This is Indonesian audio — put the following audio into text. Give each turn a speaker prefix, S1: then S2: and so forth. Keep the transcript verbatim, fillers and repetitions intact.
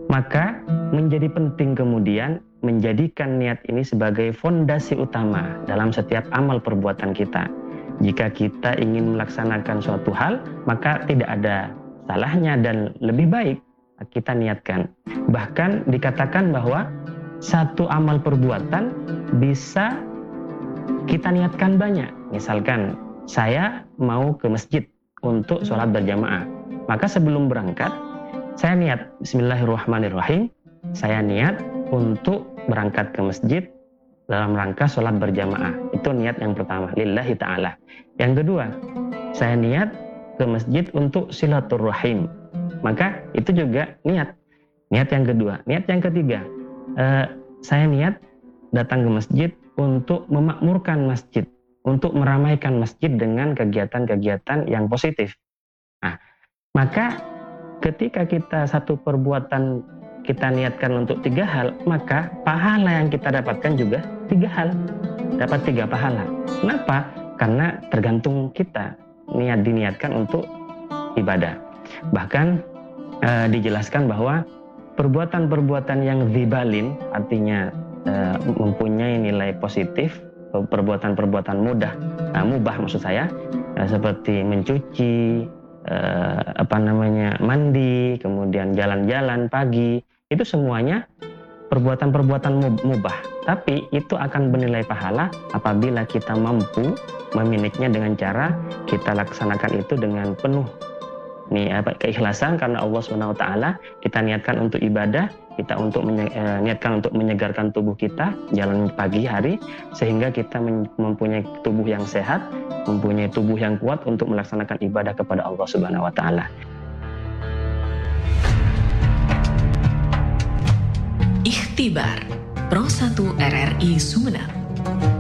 S1: Maka menjadi penting kemudian menjadikan niat ini sebagai fondasi utama dalam setiap amal perbuatan kita. Jika kita ingin melaksanakan suatu hal, maka tidak ada salahnya dan lebih baik kita niatkan. Bahkan dikatakan bahwa satu amal perbuatan bisa kita niatkan banyak. Misalkan saya mau ke masjid untuk sholat berjamaah, maka sebelum berangkat saya niat bismillahirrahmanirrahim, saya niat untuk berangkat ke masjid dalam rangka sholat berjamaah. Itu niat yang pertama, lillahi ta'ala. Yang kedua, saya niat ke masjid untuk silaturrahim, maka itu juga niat. Niat yang kedua. Niat yang ketiga, eh, saya niat datang ke masjid untuk memakmurkan masjid, untuk meramaikan masjid dengan kegiatan-kegiatan yang positif. Nah, maka ketika kita satu perbuatan kita niatkan untuk tiga hal, maka pahala yang kita dapatkan juga tiga hal. Dapat tiga pahala. Kenapa? Karena tergantung kita niat diniatkan untuk ibadah. Bahkan eh, dijelaskan bahwa perbuatan-perbuatan yang dzibalin, artinya eh, mempunyai nilai positif, perbuatan-perbuatan mudah, nah, mubah maksud saya, eh, seperti mencuci, eh, apa namanya, mandi, kemudian jalan-jalan pagi, itu semuanya perbuatan-perbuatan mubah. Tapi itu akan bernilai pahala apabila kita mampu memanagenya dengan cara kita laksanakan itu dengan penuh nih apa keikhlasan karena Allah subhanahu wa taala. Kita niatkan untuk ibadah, kita untuk menye, eh, niatkan untuk menyegarkan tubuh kita jalan pagi hari, sehingga kita mempunyai tubuh yang sehat, mempunyai tubuh yang kuat untuk melaksanakan ibadah kepada Allah subhanahu wa taala.
S2: Ikhtibar Pro satu R R I Sumeneb.